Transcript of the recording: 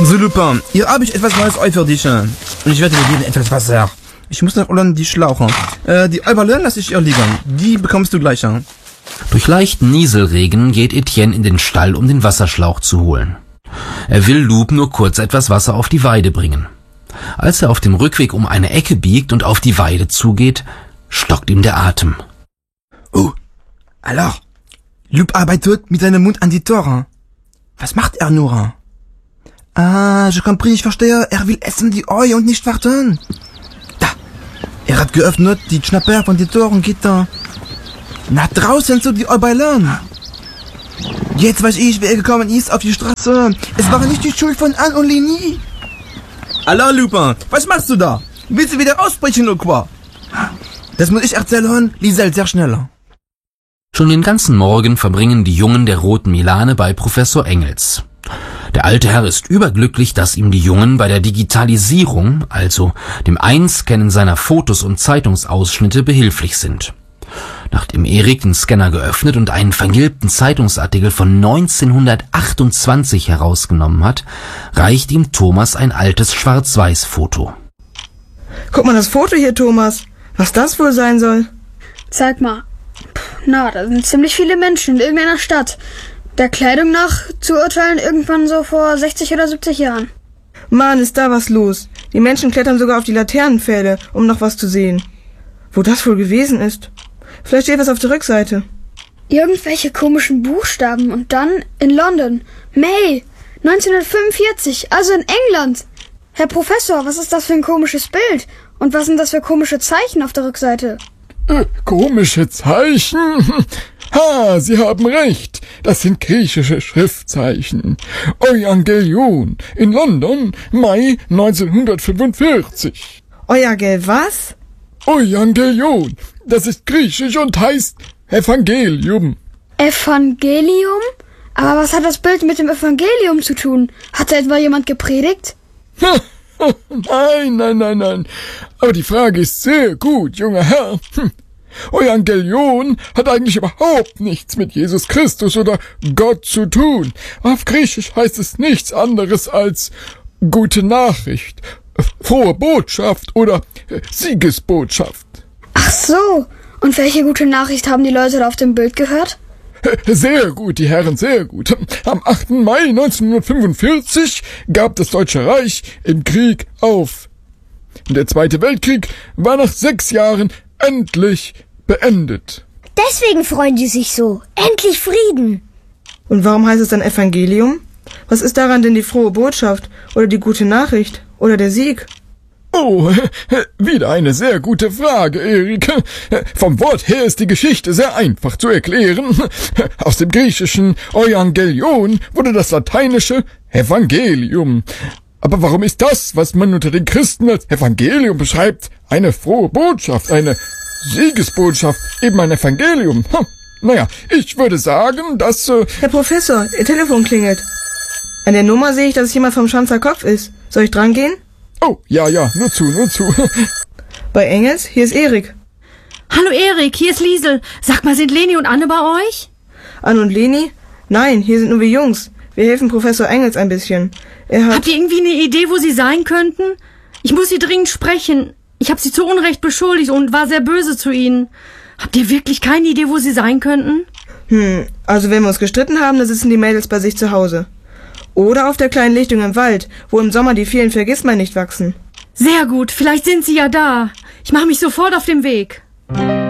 So, Lupin, hier habe ich etwas Neues für dich. Und ich werde dir geben etwas Wasser. Ich muss nach Holland die Schlauche. Die Alberlin lasse ich hier liegen. Die bekommst du gleich. Durch leichten Nieselregen geht Etienne in den Stall, um den Wasserschlauch zu holen. Er will Loup nur kurz etwas Wasser auf die Weide bringen. Als er auf dem Rückweg um eine Ecke biegt und auf die Weide zugeht, stockt ihm der Atem. Oh, alors, Loup arbeitet mit seinem Mund an die Tore. Was macht er nur? Ah, je compris, ich verstehe. Er will essen die Ei und nicht warten. Da, er hat geöffnet die Schnapper von den Torengitter. Nach draußen zu die Alberlin. Jetzt weiß ich, wer gekommen ist auf die Straße. Es war nicht die Schuld von Anne und Leni. Hallo, Lupin, was machst du da? Willst du wieder ausbrechen oder quoi? Das muss ich erzählen, Lisel, sehr schnell. Schon den ganzen Morgen verbringen die Jungen der Roten Milane bei Professor Engels. Der alte Herr ist überglücklich, dass ihm die Jungen bei der Digitalisierung, also dem Einscannen seiner Fotos und Zeitungsausschnitte, behilflich sind. Nachdem Erik den Scanner geöffnet und einen vergilbten Zeitungsartikel von 1928 herausgenommen hat, reicht ihm Thomas ein altes Schwarz-Weiß-Foto. Guck mal das Foto hier, Thomas. Was das wohl sein soll? Zeig mal. Na, da sind ziemlich viele Menschen in irgendeiner Stadt. Der Kleidung nach zu urteilen irgendwann so vor 60 oder 70 Jahren. Mann, ist da was los. Die Menschen klettern sogar auf die Laternenpfähle, um noch was zu sehen. Wo das wohl gewesen ist? Vielleicht steht was auf der Rückseite. Irgendwelche komischen Buchstaben und dann in London. May 1945, also in England. Herr Professor, was ist das für ein komisches Bild? Und was sind das für komische Zeichen auf der Rückseite? Komische Zeichen? Ha, Sie haben recht. Das sind griechische Schriftzeichen. Euangelion in London, Mai 1945. Euangel was? Euangelion. Das ist griechisch und heißt Evangelium. Evangelium? Aber was hat das Bild mit dem Evangelium zu tun? Hat da etwa jemand gepredigt? Nein. Aber die Frage ist sehr gut, junger Herr. Euangelion hat eigentlich überhaupt nichts mit Jesus Christus oder Gott zu tun. Auf Griechisch heißt es nichts anderes als gute Nachricht, frohe Botschaft oder Siegesbotschaft. Ach so. Und welche gute Nachricht haben die Leute da auf dem Bild gehört? Sehr gut, die Herren, sehr gut. Am 8. Mai 1945 gab das Deutsche Reich im Krieg auf. Der Zweite Weltkrieg war nach 6 Jahren endlich beendet. Deswegen freuen die sich so. Endlich Frieden. Und warum heißt es dann Evangelium? Was ist daran denn die frohe Botschaft oder die gute Nachricht oder der Sieg? Oh, wieder eine sehr gute Frage, Erik. Vom Wort her ist die Geschichte sehr einfach zu erklären. Aus dem griechischen Euangelion wurde das lateinische Evangelium. Aber warum ist das, was man unter den Christen als Evangelium beschreibt, eine frohe Botschaft, eine Siegesbotschaft, eben ein Evangelium? Naja, ich würde sagen, dass... Herr Professor, Ihr Telefon klingelt. An der Nummer sehe ich, dass es jemand vom Schanzer Kopf ist. Soll ich dran gehen? Oh, ja, nur zu. Bei Engels, hier ist Erik. Hallo Erik, hier ist Liesel. Sag mal, sind Leni und Anne bei euch? Anne und Leni? Nein, hier sind nur wir Jungs. Wir helfen Professor Engels ein bisschen. Habt ihr irgendwie eine Idee, wo sie sein könnten? Ich muss sie dringend sprechen. Ich habe sie zu Unrecht beschuldigt und war sehr böse zu ihnen. Habt ihr wirklich keine Idee, wo sie sein könnten? Also wenn wir uns gestritten haben, dann sitzen die Mädels bei sich zu Hause. Oder auf der kleinen Lichtung im Wald, wo im Sommer die vielen Vergissmeinnicht wachsen. Sehr gut, vielleicht sind sie ja da. Ich mache mich sofort auf den Weg.